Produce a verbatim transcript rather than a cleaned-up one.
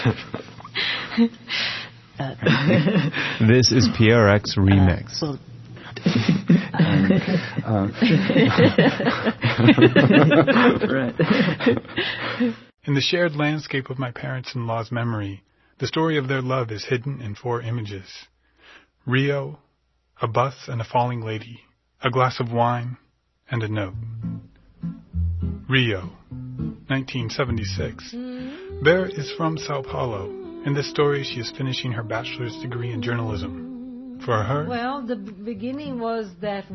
This is P R X Remix. Uh, well, and, um, right. In the shared landscape of my parents-in-law's memory, the story of their love is hidden in four images. Rio, a bus and a falling lady, a glass of wine, and a note. Rio, nineteen seventy-six. Bear is from Sao Paulo. In this story, she is finishing her bachelor's degree in journalism. For her, Well, the beginning was that